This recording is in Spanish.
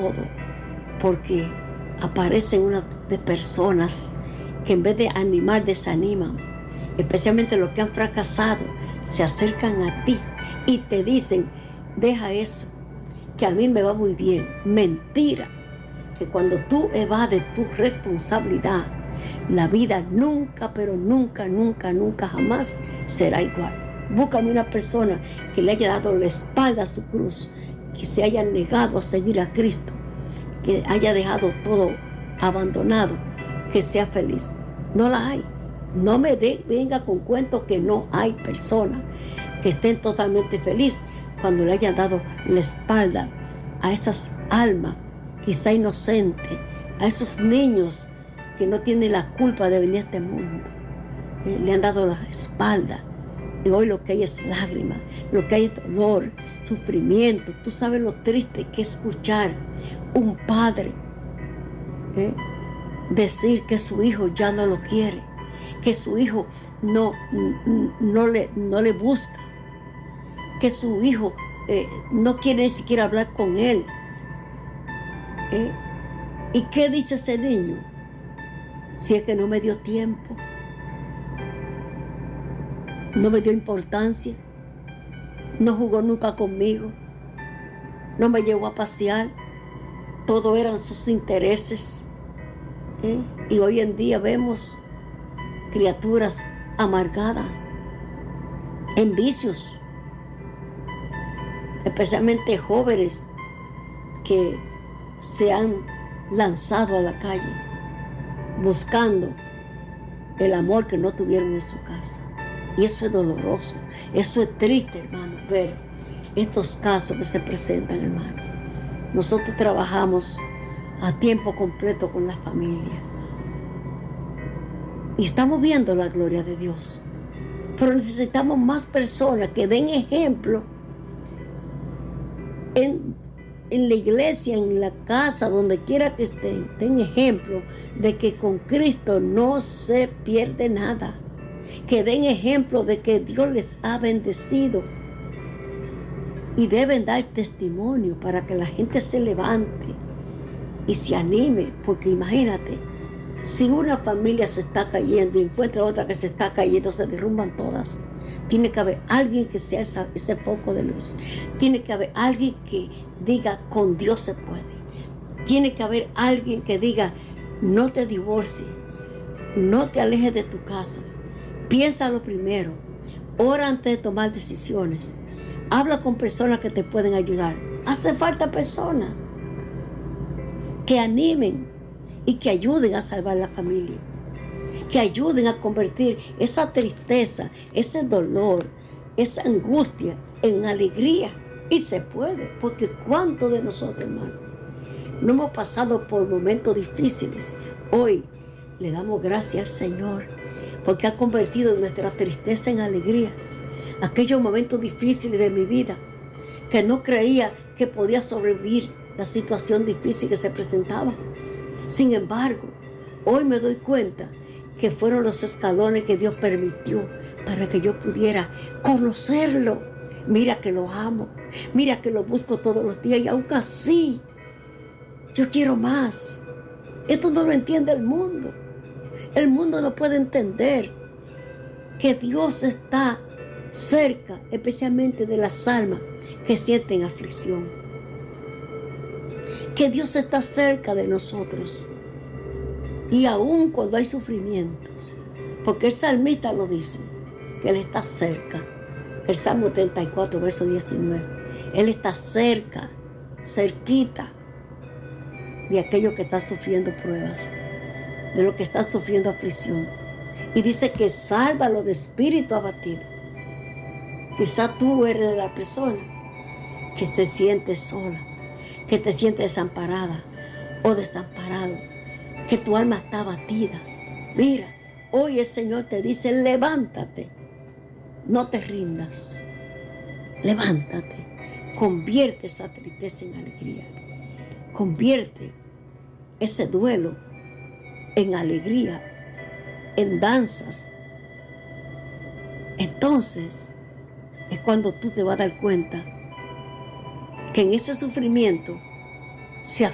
todo, porque aparecen una de personas que en vez de animar, desaniman. Especialmente los que han fracasado, se acercan a ti y te dicen: deja eso, que a mí me va muy bien. Mentira, que cuando tú evades tu responsabilidad, la vida nunca, pero nunca, nunca, nunca, jamás será igual. Búscame una persona que le haya dado la espalda a su cruz, que se haya negado a seguir a Cristo, que haya dejado todo abandonado, que sea feliz. No la hay. No me venga con cuentos que no hay personas que estén totalmente felices cuando le hayan dado la espalda a esas almas, quizá inocentes, a esos niños que no tienen la culpa de venir a este mundo. Le han dado la espalda. Y hoy lo que hay es lágrimas, lo que hay es dolor, sufrimiento. Tú sabes lo triste que es escuchar un padre decir que su hijo ya no lo quiere, que su hijo no le busca, que su hijo no quiere ni siquiera hablar con él. ¿Y qué dice ese niño? Si es que no me dio tiempo, no me dio importancia, no jugó nunca conmigo, no me llevó a pasear, todo eran sus intereses. Y hoy en día vemos criaturas amargadas en vicios, especialmente jóvenes que se han lanzado a la calle buscando el amor que no tuvieron en su casa. Y eso es doloroso, eso es triste, hermano, ver estos casos que se presentan, hermano. Nosotros trabajamos a tiempo completo con la familia y estamos viendo la gloria de Dios, pero necesitamos más personas que den ejemplo en la iglesia, en la casa, donde quiera que estén. Den ejemplo de que con Cristo no se pierde nada, que den ejemplo de que Dios les ha bendecido y deben dar testimonio para que la gente se levante y se anime, porque imagínate, si una familia se está cayendo y encuentra otra que se está cayendo, se derrumban todas. Tiene que haber alguien que sea ese foco de luz. Tiene que haber alguien que diga: con Dios se puede. Tiene que haber alguien que diga: no te divorcies, no te alejes de tu casa, piénsalo primero, ora antes de tomar decisiones, habla con personas que te pueden ayudar. Hace falta personas que animen y que ayuden a salvar la familia, que ayuden a convertir esa tristeza, ese dolor, esa angustia en alegría. Y se puede, porque ¿cuántos de nosotros, hermano, no hemos pasado por momentos difíciles? Hoy le damos gracias al Señor porque ha convertido nuestra tristeza en alegría. Aquellos momentos difíciles de mi vida, que no creía que podía sobrevivir la situación difícil que se presentaba. Sin embargo, hoy me doy cuenta que fueron los escalones que Dios permitió para que yo pudiera conocerlo. Mira que lo amo, mira que lo busco todos los días, y aún así yo quiero más. Esto no lo entiende el mundo. El mundo no puede entender que Dios está cerca, especialmente de las almas que sienten aflicción, que Dios está cerca de nosotros, y aún cuando hay sufrimientos, porque el salmista lo dice, que Él está cerca. El Salmo 34, verso 19, Él está cerca, cerquita de aquello que está sufriendo pruebas, de lo que está sufriendo aflicción, y dice que sálvalo de espíritu abatido. Quizá tú eres de la persona que te sientes sola, que te sientes desamparada o desamparado, que tu alma está abatida. Mira, hoy el Señor te dice: levántate, no te rindas, levántate, convierte esa tristeza en alegría, convierte ese duelo en alegría, en danzas. Entonces es cuando tú te vas a dar cuenta que en ese sufrimiento se